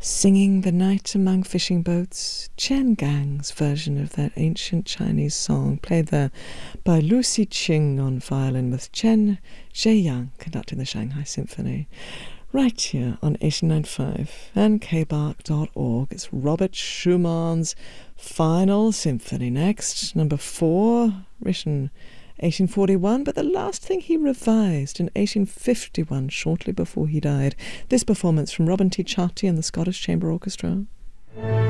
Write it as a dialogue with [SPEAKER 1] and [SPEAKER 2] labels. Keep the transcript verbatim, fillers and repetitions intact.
[SPEAKER 1] Singing the night among fishing boats, Chen Gang's version of that ancient Chinese song, played there by Lucy Ching on violin with Chen Zheiyang conducting the Shanghai Symphony. Right here on eighty-nine point five and k bark dot org. It's Robert Schumann's Final Symphony next, number four, written eighteen forty-one, but the last thing he revised in eighteen fifty-one, shortly before he died. This performance from Robin T. Chatty and the Scottish Chamber Orchestra.